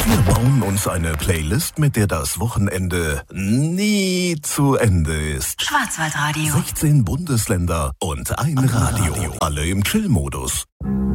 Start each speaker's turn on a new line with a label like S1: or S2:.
S1: Wir bauen uns eine Playlist, mit der das Wochenende nie zu Ende ist.
S2: Schwarzwaldradio.
S1: 16 Bundesländer und ein Radio. Alle im Chill-Modus.